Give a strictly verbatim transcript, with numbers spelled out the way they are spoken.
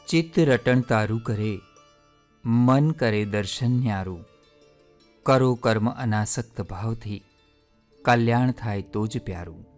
ચિત્ત રટણ તારું કરે, મન કરે દર્શન ન્યારું. કરો કર્મ અનાસક્ત ભાવથી, કલ્યાણ થાય તો જ પ્યારું.